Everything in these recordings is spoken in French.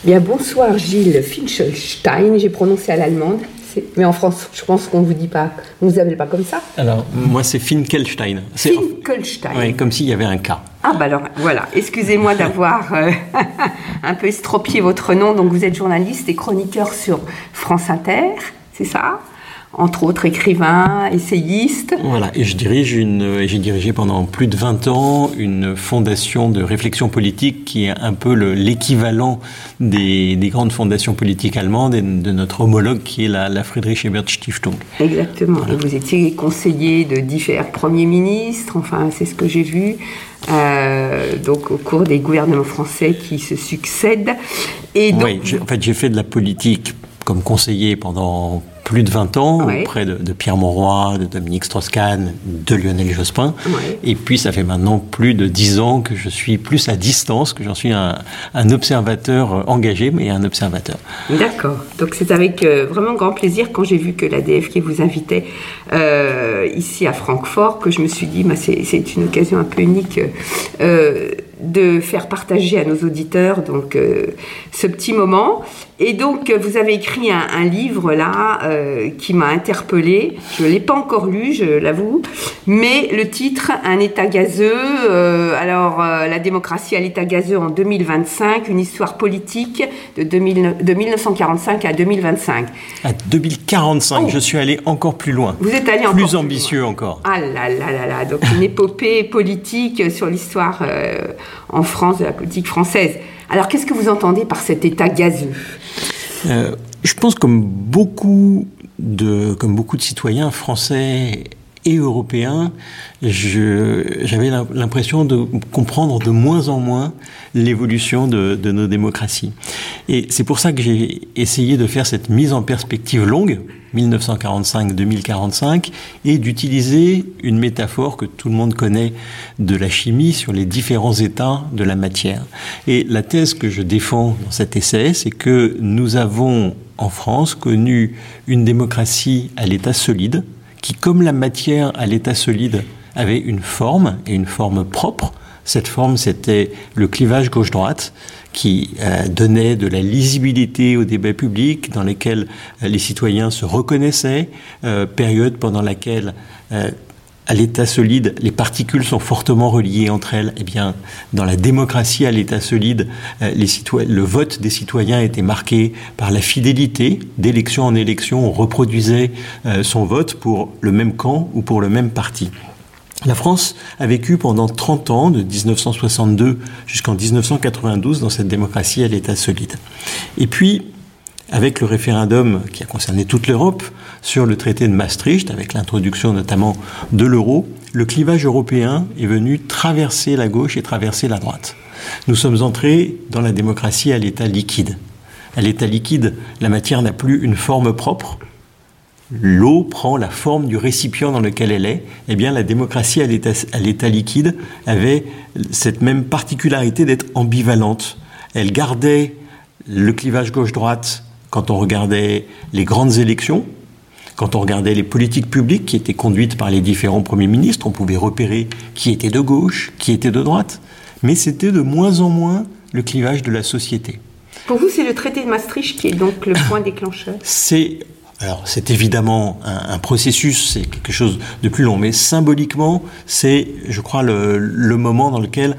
Bien, bonsoir Gilles Finckelstein, j'ai prononcé à l'allemande, mais en France, je pense qu'on ne vous dit pas, on ne vous appelle pas comme ça. Alors, moi c'est Finckelstein. Finckelstein. Oui, comme s'il y avait un K. Ah bah alors, voilà, excusez-moi d'avoir un peu estropié votre nom, donc vous êtes journaliste et chroniqueur sur France Inter, c'est ça ? Entre autres écrivain, essayiste. Voilà, et j'ai dirigé pendant plus de 20 ans une fondation de réflexion politique qui est un peu l'équivalent des grandes fondations politiques allemandes et de notre homologue qui est la Friedrich Ebert Stiftung. Exactement, voilà. Et vous étiez conseiller de divers premiers ministres, enfin c'est ce que j'ai vu, donc au cours des gouvernements français qui se succèdent. Et donc... Oui, j'ai fait de la politique comme conseiller pendant plus de 20 ans, auprès de Pierre Mauroy, de Dominique Strauss-Kahn, de Lionel Jospin. Ouais. Et puis, ça fait maintenant plus de 10 ans que je suis plus à distance, que j'en suis un observateur engagé, mais un observateur. D'accord. Donc, c'est avec vraiment grand plaisir, quand j'ai vu que l'ADFK vous invitait ici à Francfort, que je me suis dit, c'est une occasion un peu unique de faire partager à nos auditeurs donc, ce petit moment. Et donc, vous avez écrit un livre, là, qui m'a interpellée. Je ne l'ai pas encore lu, je l'avoue. Mais le titre, Un État gazeux. La démocratie à l'État gazeux en 2025, une histoire politique de 1945 à 2025. À 2045, je suis allé encore plus loin. Vous êtes allé encore plus ambitieux encore. Ah là là là là. Donc, une épopée politique sur l'histoire en France, de la politique française. Alors, qu'est-ce que vous entendez par cet État gazeux ? Je pense comme beaucoup de citoyens français et européens, j'avais l'impression de comprendre de moins en moins l'évolution de nos démocraties. Et c'est pour ça que j'ai essayé de faire cette mise en perspective longue, 1945-2045, et d'utiliser une métaphore que tout le monde connaît de la chimie sur les différents états de la matière. Et la thèse que je défends dans cet essai, c'est que nous avons en France connu une démocratie à l'état solide, qui, comme la matière à l'état solide, avait une forme, et une forme propre. Cette forme, c'était le clivage gauche-droite, qui donnait de la lisibilité au débat public, dans lesquels les citoyens se reconnaissaient, période pendant laquelle, à l'état solide, les particules sont fortement reliées entre elles. Eh bien, dans la démocratie à l'état solide, le vote des citoyens était marqué par la fidélité. D'élection en élection, on reproduisait son vote pour le même camp ou pour le même parti. La France a vécu pendant 30 ans, de 1962 jusqu'en 1992, dans cette démocratie à l'état solide. Et puis, avec le référendum qui a concerné toute l'Europe sur le traité de Maastricht, avec l'introduction notamment de l'euro, le clivage européen est venu traverser la gauche et traverser la droite. Nous sommes entrés dans la démocratie à l'état liquide. À l'état liquide, la matière n'a plus une forme propre. L'eau prend la forme du récipient dans lequel elle est. Eh bien, la démocratie à l'état liquide avait cette même particularité d'être ambivalente. Elle gardait le clivage gauche-droite quand on regardait les grandes élections, quand on regardait les politiques publiques qui étaient conduites par les différents premiers ministres, on pouvait repérer qui était de gauche, qui était de droite, mais c'était de moins en moins le clivage de la société. Pour vous, c'est le traité de Maastricht qui est donc le point déclencheur ? C'est évidemment un processus, c'est quelque chose de plus long, mais symboliquement, c'est, je crois, le moment dans lequel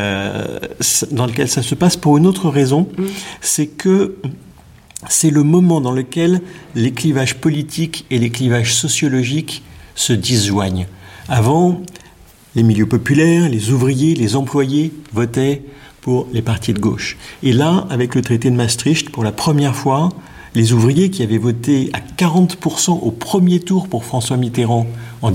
ça se passe pour une autre raison, c'est que c'est le moment dans lequel les clivages politiques et les clivages sociologiques se disjoignent. Avant, les milieux populaires, les ouvriers, les employés votaient pour les partis de gauche. Et là, avec le traité de Maastricht, pour la première fois, les ouvriers qui avaient voté à 40% au premier tour pour François Mitterrand en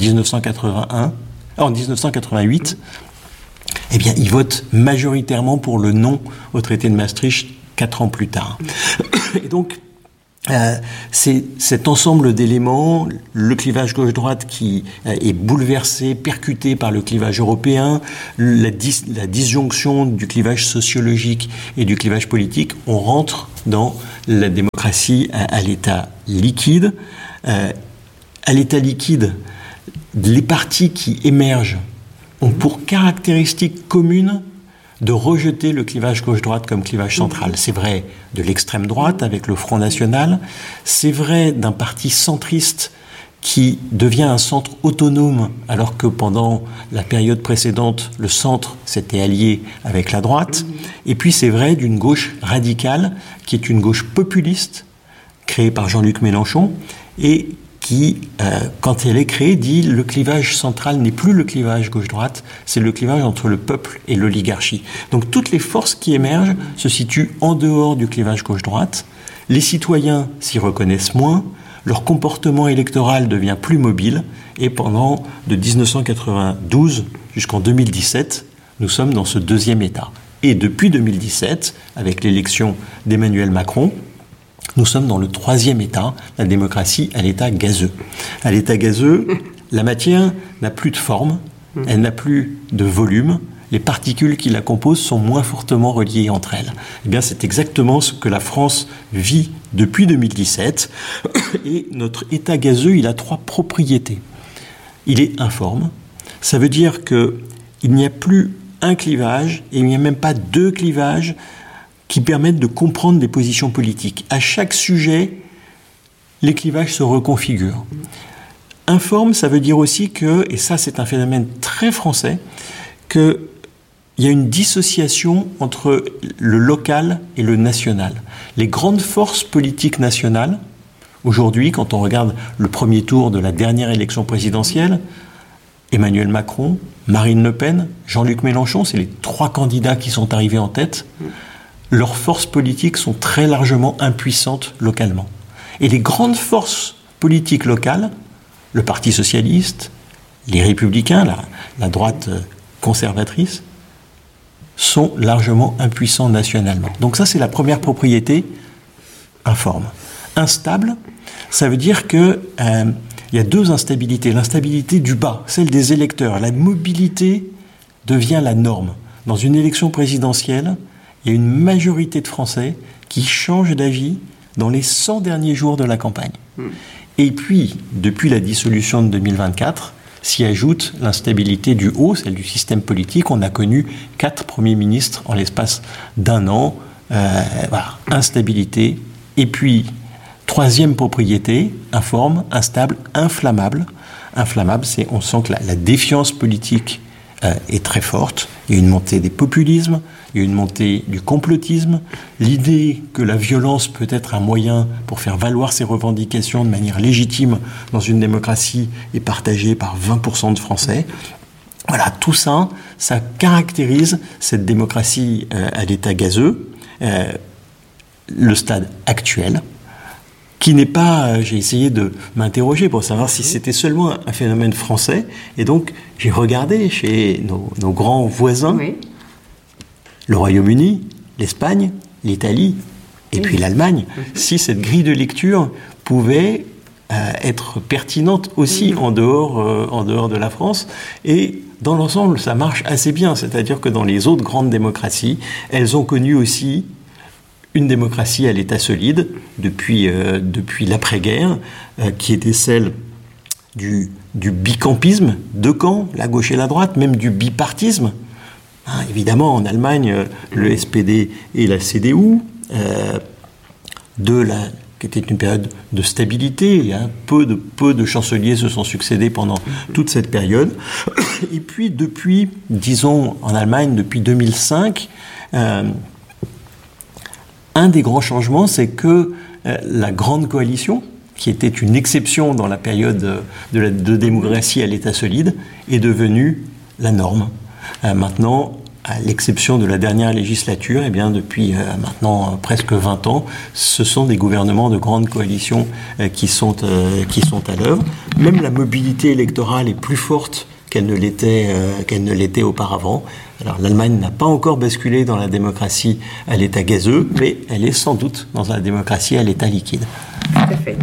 1988, eh bien, ils votent majoritairement pour le non au traité de Maastricht 4 ans plus tard. Et donc, c'est cet ensemble d'éléments, le clivage gauche-droite qui est bouleversé, percuté par le clivage européen, la disjonction du clivage sociologique et du clivage politique, on rentre dans la démocratie à l'état liquide. À l'état liquide, les partis qui émergent ont pour caractéristique commune de rejeter le clivage gauche-droite comme clivage central. C'est vrai de l'extrême droite avec le Front National, c'est vrai d'un parti centriste qui devient un centre autonome, alors que pendant la période précédente, le centre s'était allié avec la droite. Et puis c'est vrai d'une gauche radicale, qui est une gauche populiste, créée par Jean-Luc Mélenchon, et qui, quand elle est créée, dit le clivage central n'est plus le clivage gauche-droite, c'est le clivage entre le peuple et l'oligarchie. Donc toutes les forces qui émergent se situent en dehors du clivage gauche-droite. Les citoyens s'y reconnaissent moins, leur comportement électoral devient plus mobile, et pendant de 1992 jusqu'en 2017, nous sommes dans ce deuxième état. Et depuis 2017, avec l'élection d'Emmanuel Macron, nous sommes dans le troisième état, la démocratie à l'état gazeux. À l'état gazeux, la matière n'a plus de forme, elle n'a plus de volume, les particules qui la composent sont moins fortement reliées entre elles. Eh bien, c'est exactement ce que la France vit depuis 2017. Et notre état gazeux, il a 3 propriétés. Il est informe. Ça veut dire qu'il n'y a plus un clivage, et il n'y a même pas 2 clivages qui permettent de comprendre des positions politiques. À chaque sujet, les clivages se reconfigurent. Informe, ça veut dire aussi que, et ça c'est un phénomène très français, qu'il y a une dissociation entre le local et le national. Les grandes forces politiques nationales, aujourd'hui, quand on regarde le premier tour de la dernière élection présidentielle, Emmanuel Macron, Marine Le Pen, Jean-Luc Mélenchon, c'est les 3 candidats qui sont arrivés en tête. Leurs forces politiques sont très largement impuissantes localement. Et les grandes forces politiques locales, le Parti socialiste, les Républicains, la droite conservatrice, sont largement impuissants nationalement. Donc ça, c'est la première propriété, informe. Instable, ça veut dire qu'il y a 2 instabilités. L'instabilité du bas, celle des électeurs. La mobilité devient la norme. Dans une élection présidentielle, il y a une majorité de Français qui changent d'avis dans les 100 derniers jours de la campagne. Et puis, depuis la dissolution de 2024, s'y ajoute l'instabilité du haut, celle du système politique. On a connu 4 premiers ministres en l'espace d'1 an. Voilà, instabilité. Et puis, 3e propriété, informe, instable, inflammable. Inflammable, c'est, on sent que la défiance politique est très forte. Il y a une montée des populismes, il y a une montée du complotisme. L'idée que la violence peut être un moyen pour faire valoir ses revendications de manière légitime dans une démocratie est partagée par 20% de Français. Voilà, tout ça, ça caractérise cette démocratie à l'état gazeux, le stade actuel, qui n'est pas... J'ai essayé de m'interroger pour savoir si c'était seulement un phénomène français, et donc j'ai regardé chez nos grands voisins, oui, le Royaume-Uni, l'Espagne, l'Italie, et puis l'Allemagne, si cette grille de lecture pouvait être pertinente aussi en dehors de la France. Et dans l'ensemble, ça marche assez bien. C'est-à-dire que dans les autres grandes démocraties, elles ont connu aussi une démocratie à l'état solide depuis l'après-guerre, qui était celle du bicampisme, 2 camps, la gauche et la droite, même du bipartisme. Évidemment, en Allemagne, le SPD et la CDU, qui était une période de stabilité, peu de chanceliers se sont succédés pendant toute cette période. Et puis, depuis, disons, en Allemagne, depuis 2005, un des grands changements, c'est que la grande coalition, qui était une exception dans la période de démocratie à l'état solide, est devenue la norme. Maintenant, à l'exception de la dernière législature, eh bien, depuis maintenant presque 20 ans, ce sont des gouvernements de grande coalition qui sont à l'œuvre. Même la mobilité électorale est plus forte qu'elle ne l'était auparavant. Alors l'Allemagne n'a pas encore basculé dans la démocratie à l'état gazeux, mais elle est sans doute dans la démocratie à l'état liquide. Tout à fait.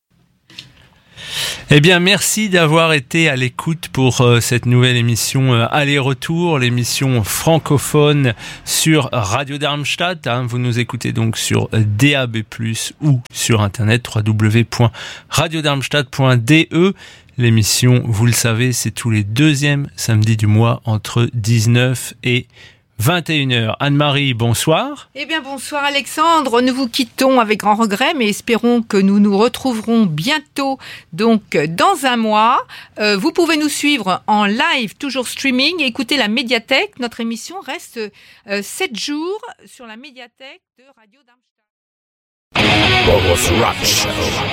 Eh bien, merci d'avoir été à l'écoute pour cette nouvelle émission Aller-Retour, l'émission francophone sur Radio Darmstadt. Vous nous écoutez donc sur DAB+, ou sur internet www.radiodarmstadt.de. L'émission, vous le savez, c'est tous les 2e samedis du mois entre 19 et 21h. Anne-Marie, bonsoir. Eh bien, bonsoir Alexandre. Nous vous quittons avec grand regret, mais espérons que nous nous retrouverons bientôt, donc dans un mois. Vous pouvez nous suivre en live, toujours streaming, et écouter la médiathèque. Notre émission reste 7 jours sur la médiathèque de Radio Darmstadt.